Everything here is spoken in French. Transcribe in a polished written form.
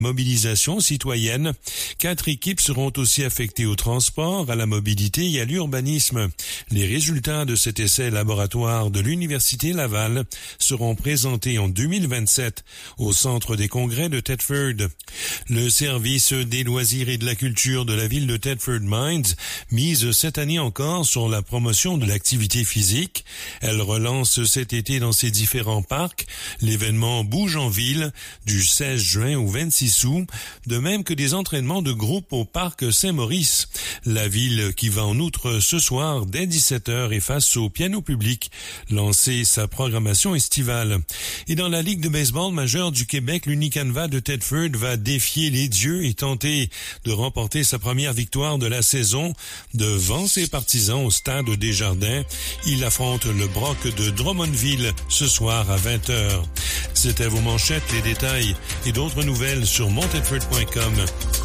mobilisation citoyenne. 4 équipes seront aussi affectées au transport, à la mobilité et à l'urbanisme. Les résultats de cet essai laboratoire de l'Université Laval seront présentés en 2027 au Centre des congrès de Thetford. Le service des loisirs et de la culture de la ville de Thetford Mines mise cette année encore sur la promotion de l'activité physique. Elle relance cet été dans ses différents parcs l'événement Bouge en ville du 16 juin au 26 août, de même que des entraînements de groupe au parc Saint-Maurice. La ville qui va en outre ce soir dès 17h et face au piano public lancer sa programmation estivale. Et dans la Ligue de baseball majeure du Québec, l'Unicanva de Thetford va défier les dieux et tenter de remporter sa première victoire de la saison devant ses partisans au stade Desjardins. Il affronte le Brock de Drummondville ce soir à 20h. C'était vos manchettes, les détails et d'autres nouvelles sur montedford.com.